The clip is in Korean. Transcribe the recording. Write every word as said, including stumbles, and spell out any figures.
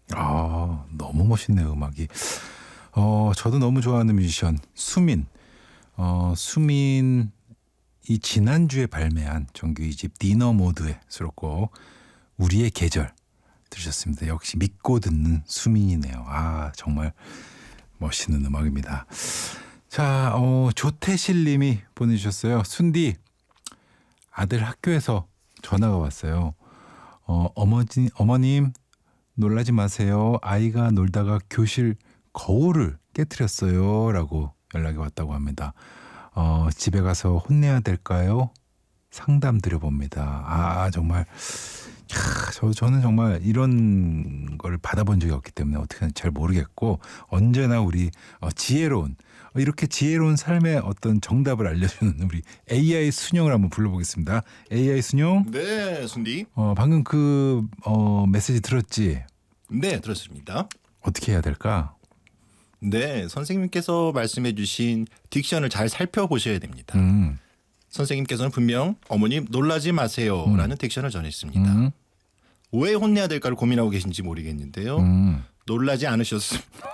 아, 너무 멋있네요, 음악이. 어, 저도 너무 좋아하는 뮤지션 수민. 어, 수민이 지난주에 발매한 정규 이 집 디너 모드의 수록곡 우리의 계절 들으셨습니다. 역시 믿고 듣는 수민이네요. 아, 정말 멋있는 음악입니다. 자, 어, 조태실 님이 보내주셨어요. 순디, 아들 학교에서 전화가 왔어요. 어, 어머니, 어머님 놀라지 마세요. 아이가 놀다가 교실 거울을 깨트렸어요. 라고 연락이 왔다고 합니다. 어, 집에 가서 혼내야 될까요? 상담 드려봅니다. 아, 정말 야, 저, 저는 정말 이런 걸 받아본 적이 없기 때문에 어떻게 하는지 잘 모르겠고, 언제나 우리 어, 지혜로운, 어, 이렇게 지혜로운 삶의 어떤 정답을 알려주는 우리 에이아이 순영을 한번 불러보겠습니다. 에이아이 순영. 네, 순디. 어, 방금 그 어, 메시지 들었지? 네, 들었습니다. 어떻게 해야 될까? 네, 선생님께서 말씀해 주신 딕션을 잘 살펴보셔야 됩니다. 음, 선생님께서는 분명 어머님 놀라지 마세요라는 음. 딕션을 전했습니다. 음, 왜 혼내야 될까를 고민하고 계신지 모르겠는데요. 음. 놀라지 않으셨습니다.